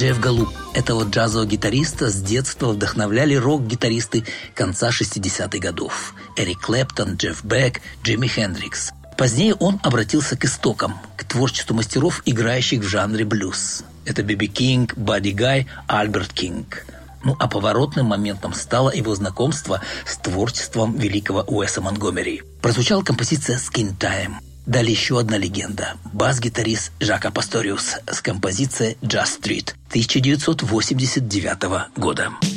Джефф Галлуп. Этого джазового гитариста с детства вдохновляли рок-гитаристы конца 60-х годов. Эрик Клэптон, Джефф Бек, Джимми Хендрикс. Позднее он обратился к истокам, к творчеству мастеров, играющих в жанре блюз. Это Би Би Кинг, Бадди Гай, Альберт Кинг. А поворотным моментом стало его знакомство с творчеством великого Уэса Монтгомери. Прозвучала композиция «Skin Time». Далее еще одна легенда – бас-гитарист Жака Пасториус с композицией «Just Street» 1989 года.